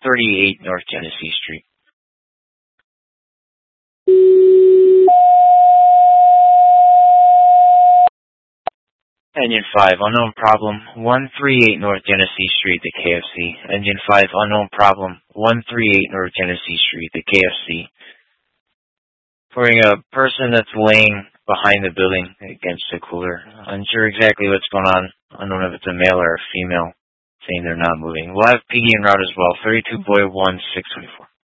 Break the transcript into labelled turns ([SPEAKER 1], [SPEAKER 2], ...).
[SPEAKER 1] 138 North Genesee Street. Engine 5, unknown problem, 138 North Genesee Street, the KFC. Engine 5, unknown problem, 138 North Genesee Street, the KFC. For a person that's laying behind the building against the cooler. Unsure exactly what's going on. I don't know if it's a male or a female saying they're not moving. We'll have PD en route as well, 32 Boy 1624.